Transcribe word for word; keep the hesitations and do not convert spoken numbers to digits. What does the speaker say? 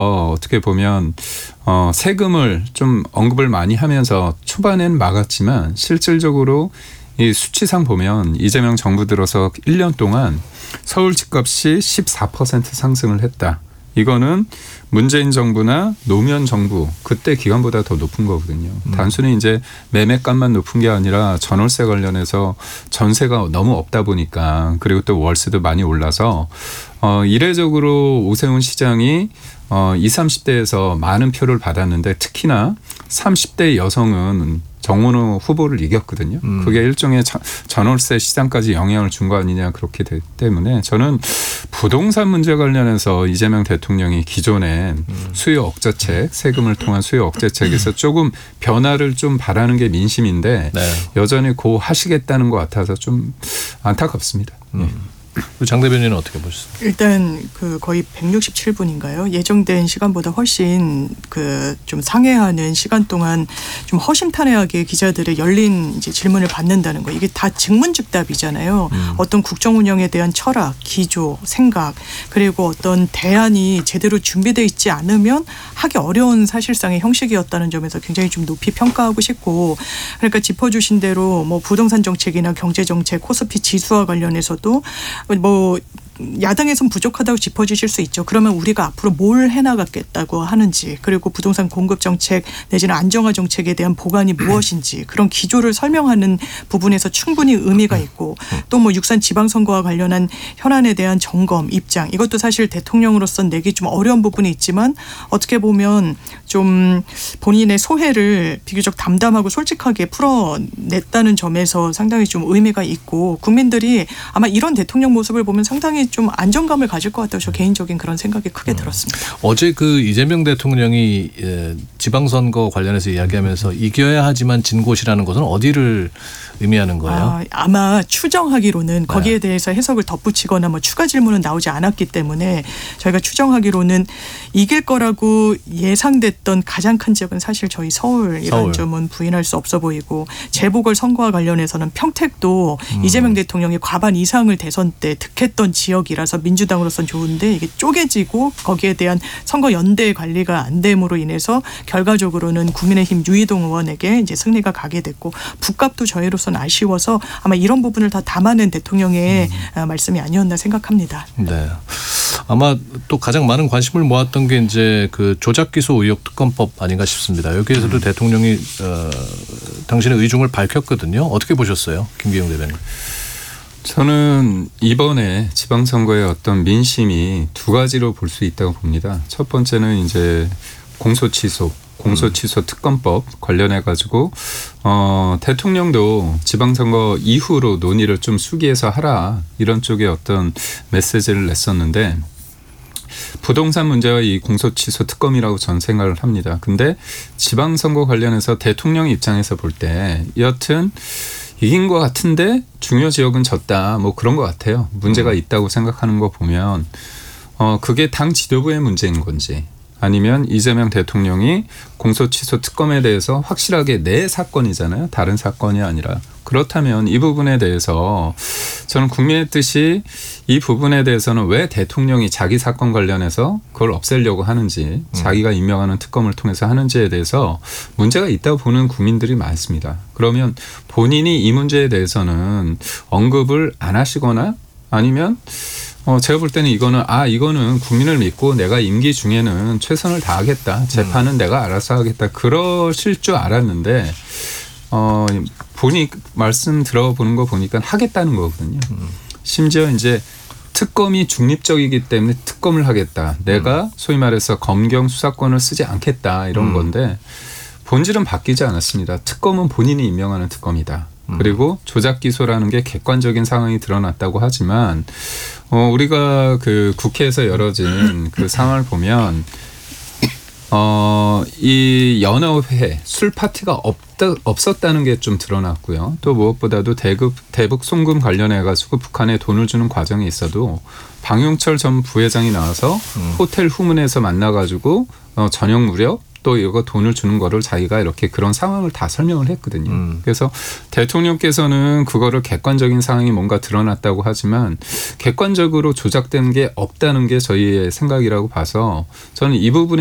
어, 어떻게 보면 어, 세금을 좀 언급을 많이 하면서 초반엔 막았지만 실질적으로 이 수치상 보면 이재명 정부 들어서 일 년 동안 서울 집값이 십사 퍼센트 상승을 했다. 이거는 문재인 정부나 노무현 정부 그때 기간보다 더 높은 거거든요. 음. 단순히 이제 매매값만 높은 게 아니라 전월세 관련해서 전세가 너무 없다 보니까 그리고 또 월세도 많이 올라서 어 이례적으로 오세훈 시장이 어 이십, 삼십 대에서 많은 표를 받았는데 특히나 삼십 대 여성은 정원호 후보를 이겼거든요. 음. 그게 일종의 전월세 시장까지 영향을 준 거 아니냐 그렇게 되기 때문에 저는 부동산 문제 관련해서 이재명 대통령이 기존에 음. 수요 억제책, 세금을 통한 수요 억제책에서 조금 변화를 좀 바라는 게 민심인데 네. 여전히 고 하시겠다는 것 같아서 좀 안타깝습니다. 음. 장 대변인은 어떻게 보셨습니까? 일단 그 거의 백육십칠 분인가요? 예정된 시간보다 훨씬 그 좀 상회하는 시간 동안 좀 허심탄회하게 기자들의 열린 이제 질문을 받는다는 거. 이게 다 즉문즉답이잖아요. 음. 어떤 국정 운영에 대한 철학, 기조, 생각 그리고 어떤 대안이 제대로 준비되어 있지 않으면 하기 어려운 사실상의 형식이었다는 점에서 굉장히 좀 높이 평가하고 싶고 그러니까 짚어주신 대로 뭐 부동산 정책이나 경제 정책, 코스피 지수와 관련해서도 뭐 야당에선 부족하다고 짚어주실 수 있죠. 그러면 우리가 앞으로 뭘 해나가겠다고 하는지 그리고 부동산 공급 정책 내지는 안정화 정책에 대한 보관이 무엇인지 그런 기조를 설명하는 부분에서 충분히 의미가 있고 또 뭐 육산 지방선거와 관련한 현안에 대한 점검, 입장 이것도 사실 대통령으로서 내기 좀 어려운 부분이 있지만 어떻게 보면 좀 본인의 소회를 비교적 담담하고 솔직하게 풀어냈다는 점에서 상당히 좀 의미가 있고 국민들이 아마 이런 대통령 모습을 보면 상당히 좀 안정감을 가질 것 같다고 저 개인적인 그런 생각이 크게 들었습니다. 어제 그 이재명 대통령이 지방선거 관련해서 이야기하면서 이겨야 하지만 진 곳이라는 것은 어디를 의미하는 거예요? 아, 아마 추정하기로는 거기에 네. 대해서 해석을 덧붙이거나 뭐 추가 질문은 나오지 않았기 때문에 저희가 추정하기로는 이길 거라고 예상됐던 가장 큰 지역은 사실 저희 서울 이런 서울. 점은 부인할 수 없어 보이고 재보궐 선거와 관련해서는 평택도 음. 이재명 대통령이 과반 이상을 대선 때 득했던 지역이라서 민주당으로선 좋은데 이게 쪼개지고 거기에 대한 선거 연대 관리가 안 됨으로 인해서 결과적으로는 국민의힘 유이동 의원에게 이제 승리가 가게 됐고 북갑도 저희로서는 아쉬워서 아마 이런 부분을 다 담아낸 대통령의 음. 말씀이 아니었나 생각합니다. 네. 아마 또 가장 많은 관심을 모았던 게 이제 그 조작기소 의혹 특검법 아닌가 싶습니다. 여기에서도 음. 대통령이 어, 당신의 의중을 밝혔거든요. 어떻게 보셨어요, 김기용 대변인? 저는 이번에 지방선거의 어떤 민심이 두 가지로 볼 수 있다고 봅니다. 첫 번째는 이제 공소취소, 공소취소 특검법 관련해 가지고 어, 대통령도 지방선거 이후로 논의를 좀 수기해서 하라 이런 쪽의 어떤 메시지를 냈었는데 부동산 문제와 이 공소취소 특검이라고 저는 생각을 합니다. 근데 지방선거 관련해서 대통령 입장에서 볼 때 여하튼 이긴 것 같은데 중요 지역은 졌다. 뭐 그런 것 같아요. 문제가 있다고 생각하는 거 보면 어 그게 당 지도부의 문제인 건지 아니면 이재명 대통령이 공소취소 특검에 대해서 확실하게 내 사건이잖아요. 다른 사건이 아니라. 그렇다면 이 부분에 대해서 저는 국민의 뜻이 이 부분에 대해서는 왜 대통령이 자기 사건 관련해서 그걸 없애려고 하는지 음. 자기가 임명하는 특검을 통해서 하는지에 대해서 문제가 있다고 보는 국민들이 많습니다. 그러면 본인이 이 문제에 대해서는 언급을 안 하시거나 아니면 어, 제가 볼 때는 이거는, 아, 이거는 국민을 믿고 내가 임기 중에는 최선을 다하겠다. 재판은 음. 내가 알아서 하겠다. 그러실 줄 알았는데, 어, 보니, 말씀 들어보는 거 보니까 하겠다는 거거든요. 음. 심지어 이제 특검이 중립적이기 때문에 특검을 하겠다. 내가 음. 소위 말해서 검경 수사권을 쓰지 않겠다. 이런 음. 건데, 본질은 바뀌지 않았습니다. 특검은 본인이 임명하는 특검이다. 그리고 조작 기소라는 게 객관적인 상황이 드러났다고 하지만 어 우리가 그 국회에서 열어진 그 상황을 보면 어 이 여러 회 술 파티가 없다 없었다는 게 좀 드러났고요. 또 무엇보다도 대북 대북 송금 관련해 가지고 북한에 돈을 주는 과정에 있어도 방용철 전 부회장이 나와서 음. 호텔 후문에서 만나 가지고 어 저녁 무렵 또 이거 돈을 주는 거를 자기가 이렇게 그런 상황을 다 설명을 했거든요. 음. 그래서 대통령께서는 그거를 객관적인 상황이 뭔가 드러났다고 하지만 객관적으로 조작된 게 없다는 게 저희의 생각이라고 봐서 저는 이 부분에